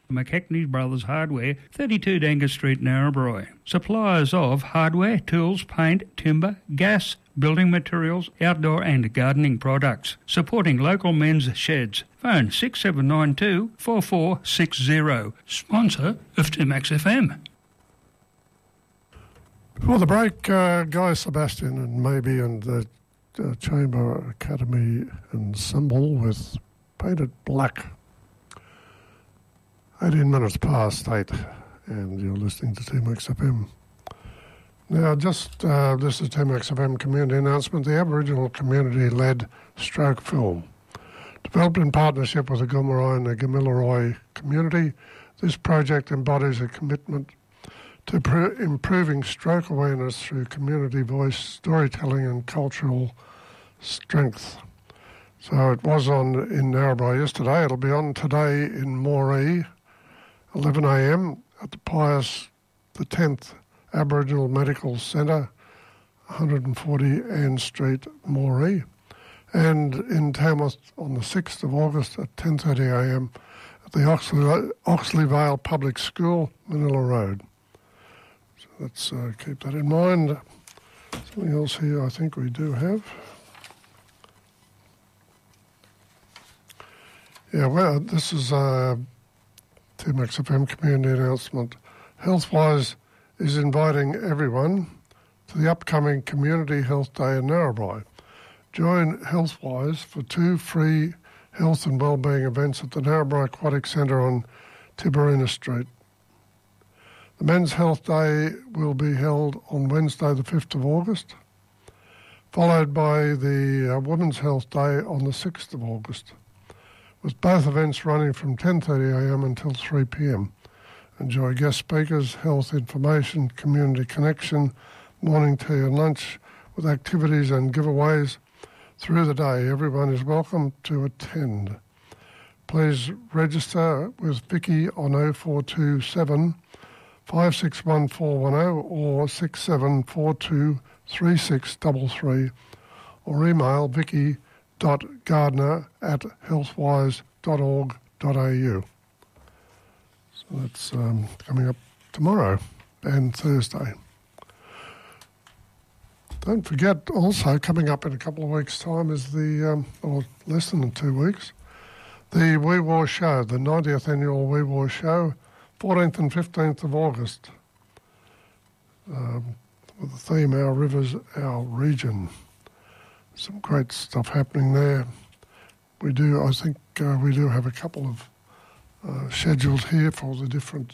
McKechnie Brothers Hardware, 32 Dangus Street, Narrabri. Suppliers of hardware, tools, paint, timber, gas, building materials, outdoor and gardening products. Supporting local men's sheds. Phone 6792 4460. Sponsor of 2Max FM. Before the break, Guy Sebastian and Maybe and the Chamber Academy Ensemble with Painted Black. 18 minutes past 8, and you're listening to 2Max FM. Now, this is 2Max FM community announcement. The Aboriginal community-led stroke film. Developed in partnership with the Gilmaroy and the Gamilaroi community, this project embodies a commitment to improving stroke awareness through community voice, storytelling and cultural strength. So it was on in Narrabri yesterday. It'll be on today in Moree, 11 a.m. at the Pius X Aboriginal Medical Centre, 140 Ann Street, Moree, and in Tamworth on the 6th of August at 10:30 a.m. at the Oxley Vale Public School, Manila Road. So let's keep that in mind. Something else here I think we do have. Yeah, well, this is 2Max FM community announcement. Healthwise is inviting everyone to the upcoming Community Health Day in Narrabri. Join Healthwise for 2 free health and wellbeing events at the Narrabri Aquatic Centre on Tiberina Street. The Men's Health Day will be held on Wednesday the 5th of August, followed by the Women's Health Day on the 6th of August, with both events running from 10:30 a.m. until 3 p.m. Enjoy guest speakers, health information, community connection, morning tea and lunch with activities and giveaways through the day. Everyone is welcome to attend. Please register with Vicky on 0427 561410 or 67423633 or email vicky.gardner@healthwise.org.au. So that's coming up tomorrow and Thursday. Don't forget, also coming up in a couple of weeks' time is the, or less than 2 weeks, the We War Show, the 90th annual We War Show, 14th and 15th of August, with the theme Our Rivers, Our Region. Some great stuff happening there. I think we do have a couple of schedules here for the different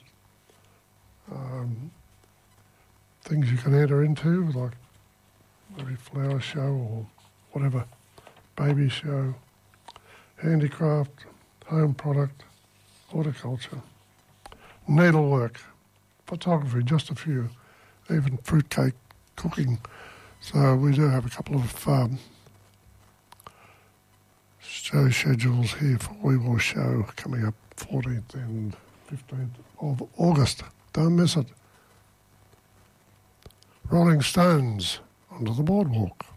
things you can enter into, like maybe flower show or whatever, baby show, handicraft, home product, horticulture, needlework, photography, just a few, even fruitcake cooking. So we do have a couple of show schedules here for We Will Show coming up 14th and 15th of August. Don't miss it. Rolling Stones, Onto the Boardwalk.